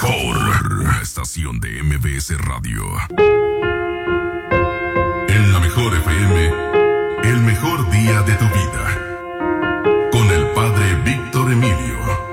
mejor estación de MBS Radio. En la mejor FM, el mejor día de tu vida. Con el padre Víctor Emilio.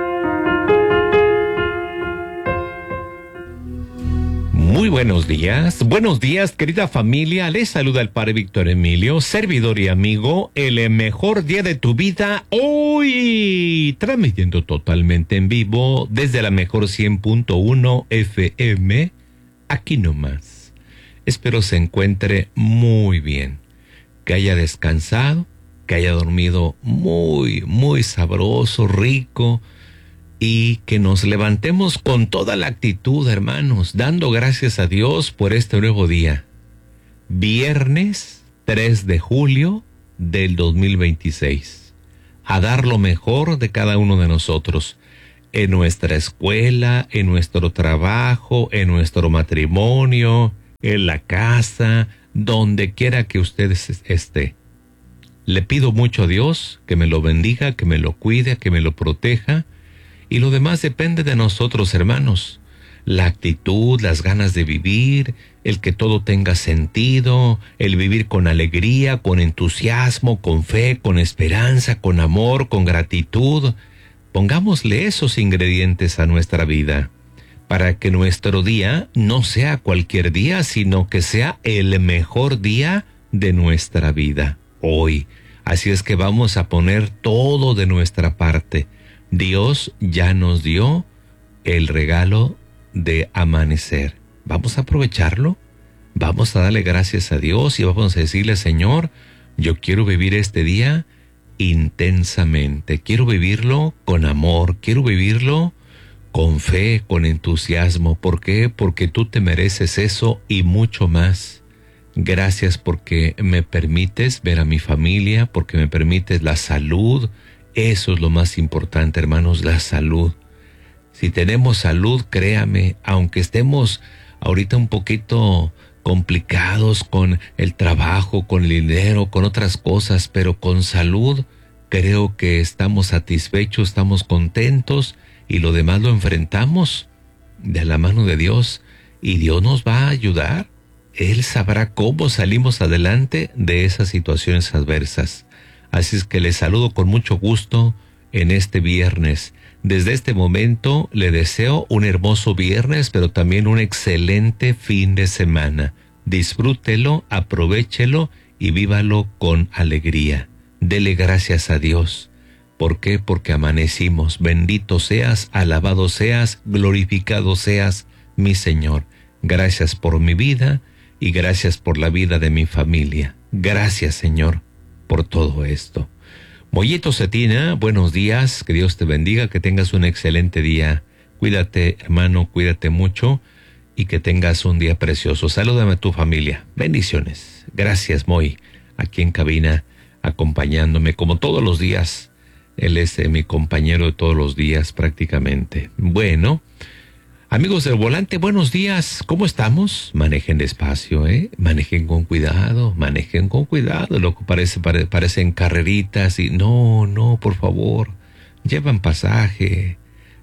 Muy buenos días querida familia, les saluda el padre Víctor Emilio, servidor y amigo, el mejor día de tu vida, hoy transmitiendo totalmente en vivo desde la mejor 100.1 FM, aquí nomás. Espero se encuentre muy bien, que haya descansado, que haya dormido muy sabroso, rico, y que nos levantemos con toda la actitud, hermanos, dando gracias a Dios por este nuevo día. Viernes 3 de julio del 2026. A dar lo mejor de cada uno de nosotros. En nuestra escuela, en nuestro trabajo, en nuestro matrimonio, en la casa, donde quiera que usted esté. Le pido mucho a Dios que me lo bendiga, que me lo cuide, que me lo proteja. Y lo demás depende de nosotros, hermanos. La actitud, las ganas de vivir, el que todo tenga sentido, el vivir con alegría, con entusiasmo, con fe, con esperanza, con amor, con gratitud. Pongámosle esos ingredientes a nuestra vida, para que nuestro día no sea cualquier día, sino que sea el mejor día de nuestra vida, hoy. Así es que vamos a poner todo de nuestra parte. Dios ya nos dio el regalo de amanecer. Vamos a aprovecharlo, vamos a darle gracias a Dios y vamos a decirle: Señor, yo quiero vivir este día intensamente, quiero vivirlo con amor, quiero vivirlo con fe, con entusiasmo. ¿Por qué? Porque tú te mereces eso y mucho más. Gracias porque me permites ver a mi familia, porque me permites la salud. Eso es lo más importante, hermanos, la salud. Si tenemos salud, créame, aunque estemos ahorita un poquito complicados con el trabajo, con el dinero, con otras cosas, pero con salud, creo que estamos satisfechos, estamos contentos y lo demás lo enfrentamos de la mano de Dios y Dios nos va a ayudar. Él sabrá cómo salimos adelante de esas situaciones adversas. Así es que les saludo con mucho gusto en este viernes. Desde este momento le deseo un hermoso viernes, pero también un excelente fin de semana. Disfrútelo, aprovéchelo y vívalo con alegría. Dele gracias a Dios. ¿Por qué? Porque amanecimos. Bendito seas, alabado seas, glorificado seas, mi Señor. Gracias por mi vida y gracias por la vida de mi familia. Gracias, Señor, por todo esto. Mollito Cetina, buenos días, que Dios te bendiga, que tengas un excelente día. Cuídate, hermano, cuídate mucho y que tengas un día precioso. Salúdame a tu familia. Bendiciones. Gracias, Moy, aquí en cabina, acompañándome como todos los días. Él es mi compañero de todos los días prácticamente. Bueno, amigos del volante, buenos días. ¿Cómo estamos? Manejen despacio, manejen con cuidado, Lo que parecen carreritas y no, por favor. Llevan pasaje,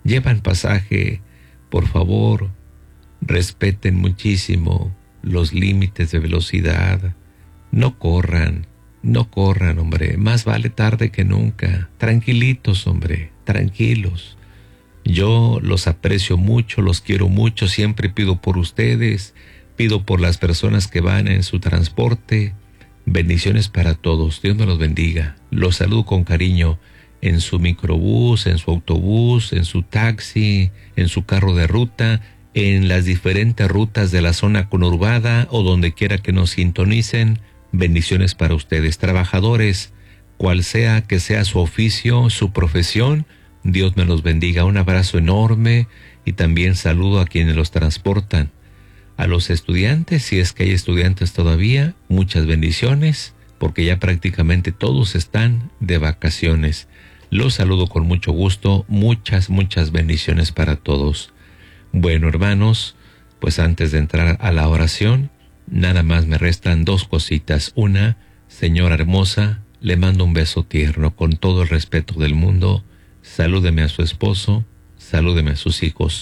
por favor. Respeten muchísimo los límites de velocidad. No corran, hombre. Más vale tarde que nunca. Tranquilitos, hombre, tranquilos. Yo los aprecio mucho, los quiero mucho, siempre pido por ustedes, pido por las personas que van en su transporte. Bendiciones para todos, Dios me los bendiga. Los saludo con cariño en su microbús, en su autobús, en su taxi, en su carro de ruta, en las diferentes rutas de la zona conurbada o donde quiera que nos sintonicen. Bendiciones para ustedes, trabajadores, cual sea que sea su oficio, su profesión. Dios me los bendiga. Un abrazo enorme y también saludo a quienes los transportan. A los estudiantes, si es que hay estudiantes todavía, muchas bendiciones, porque ya prácticamente todos están de vacaciones. Los saludo con mucho gusto. Muchas bendiciones para todos. Bueno, hermanos, pues antes de entrar a la oración, nada más me restan dos cositas. Una, señora hermosa, le mando un beso tierno con todo el respeto del mundo. Salúdeme a su esposo, salúdeme a sus hijos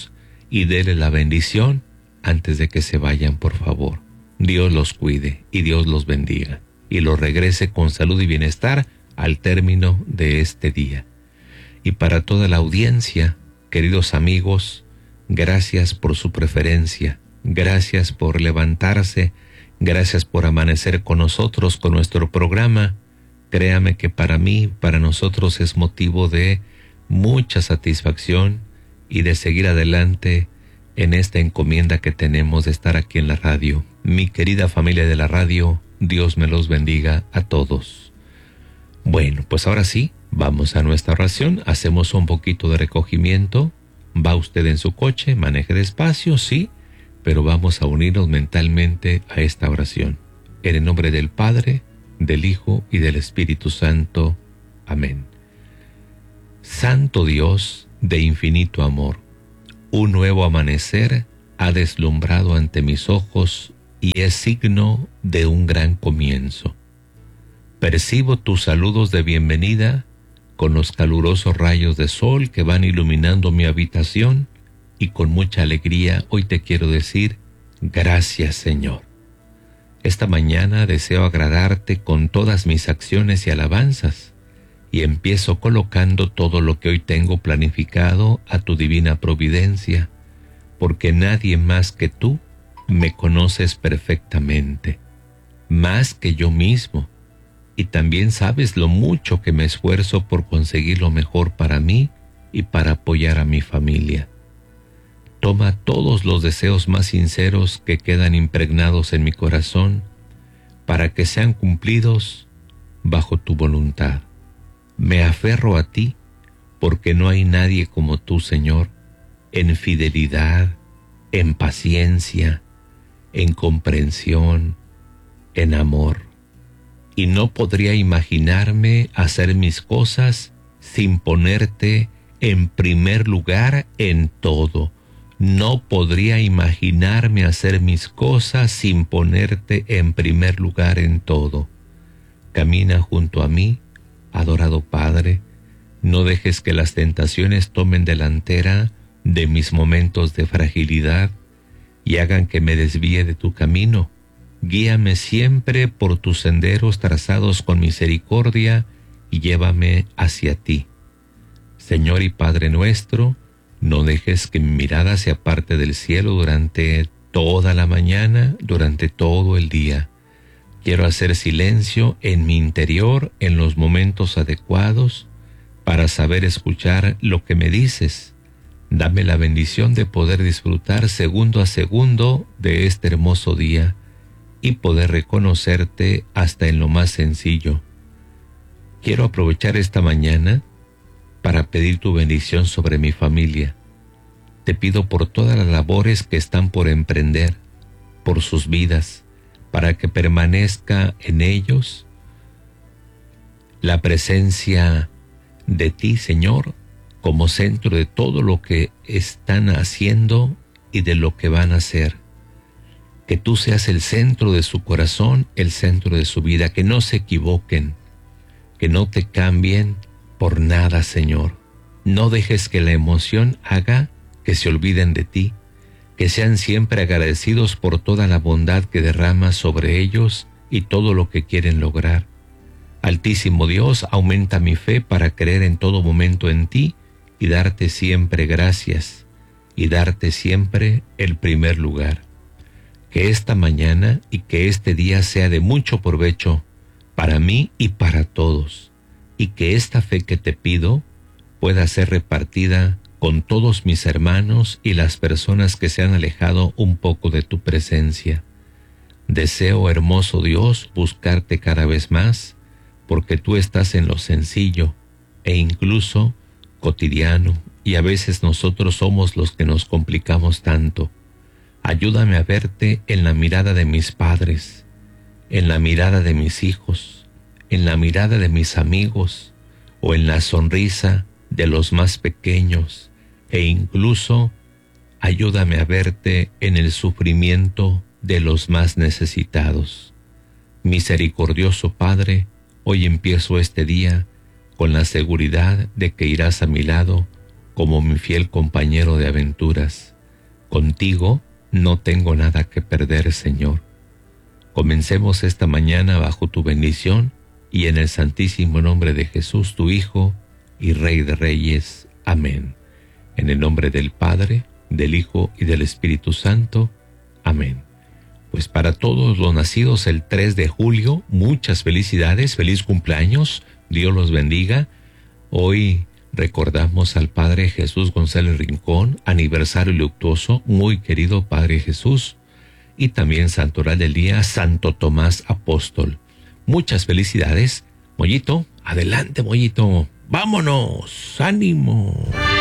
y dele la bendición antes de que se vayan, por favor. Dios los cuide y Dios los bendiga y los regrese con salud y bienestar al término de este día. Y para toda la audiencia, queridos amigos, gracias por su preferencia, gracias por levantarse, gracias por amanecer con nosotros, con nuestro programa. Créame que para mí, para nosotros es motivo de mucha satisfacción y de seguir adelante en esta encomienda que tenemos de estar aquí en la radio. Mi querida familia de la radio, Dios me los bendiga a todos. Bueno, pues ahora sí, vamos a nuestra oración, hacemos un poquito de recogimiento. Va usted en su coche, maneje despacio, sí, pero vamos a unirnos mentalmente a esta oración. En el nombre del Padre, del Hijo y del Espíritu Santo. Amén. Santo Dios de infinito amor, un nuevo amanecer ha deslumbrado ante mis ojos y es signo de un gran comienzo. Percibo tus saludos de bienvenida con los calurosos rayos de sol que van iluminando mi habitación y con mucha alegría hoy te quiero decir, gracias Señor. Esta mañana deseo agradarte con todas mis acciones y alabanzas y empiezo colocando todo lo que hoy tengo planificado a tu divina providencia, porque nadie más que tú me conoces perfectamente, más que yo mismo, y también sabes lo mucho que me esfuerzo por conseguir lo mejor para mí y para apoyar a mi familia. Toma todos los deseos más sinceros que quedan impregnados en mi corazón para que sean cumplidos bajo tu voluntad. Me aferro a ti porque no hay nadie como tú, Señor, en fidelidad, en paciencia, en comprensión, en amor. Y no podría imaginarme hacer mis cosas sin ponerte en primer lugar en todo. No podría imaginarme hacer mis cosas sin ponerte en primer lugar en todo. Camina junto a mí, adorado Padre, no dejes que las tentaciones tomen delantera de mis momentos de fragilidad y hagan que me desvíe de tu camino. Guíame siempre por tus senderos trazados con misericordia y llévame hacia ti. Señor y Padre nuestro, no dejes que mi mirada se aparte del cielo durante toda la mañana, durante todo el día. Quiero hacer silencio en mi interior en los momentos adecuados para saber escuchar lo que me dices. Dame la bendición de poder disfrutar segundo a segundo de este hermoso día y poder reconocerte hasta en lo más sencillo. Quiero aprovechar esta mañana para pedir tu bendición sobre mi familia. Te pido por todas las labores que están por emprender, por sus vidas, para que permanezca en ellos la presencia de ti, Señor, como centro de todo lo que están haciendo y de lo que van a hacer. Que tú seas el centro de su corazón, el centro de su vida, que no se equivoquen, que no te cambien por nada, Señor. No dejes que la emoción haga que se olviden de ti, que sean siempre agradecidos por toda la bondad que derramas sobre ellos y todo lo que quieren lograr. Altísimo Dios, aumenta mi fe para creer en todo momento en ti y darte siempre gracias y darte siempre el primer lugar. Que esta mañana y que este día sea de mucho provecho para mí y para todos, y que esta fe que te pido pueda ser repartida con todos mis hermanos y las personas que se han alejado un poco de tu presencia. Deseo, hermoso Dios, buscarte cada vez más, porque tú estás en lo sencillo e incluso cotidiano, y a veces nosotros somos los que nos complicamos tanto. Ayúdame a verte en la mirada de mis padres, en la mirada de mis hijos, en la mirada de mis amigos o en la sonrisa de los más pequeños, e incluso ayúdame a verte en el sufrimiento de los más necesitados. Misericordioso Padre, hoy empiezo este día con la seguridad de que irás a mi lado como mi fiel compañero de aventuras. Contigo no tengo nada que perder, Señor. Comencemos esta mañana bajo tu bendición y en el santísimo nombre de Jesús, tu Hijo y Rey de Reyes. Amén. En el nombre del Padre, del Hijo y del Espíritu Santo. Amén. Pues para todos los nacidos el 3 de julio, muchas felicidades, feliz cumpleaños, Dios los bendiga. Hoy recordamos al Padre Jesús González Rincón, aniversario luctuoso, muy querido Padre Jesús. Y también santoral del día, Santo Tomás Apóstol. Muchas felicidades. Mollito, adelante, Mollito. ¡Vámonos! ¡Ánimo!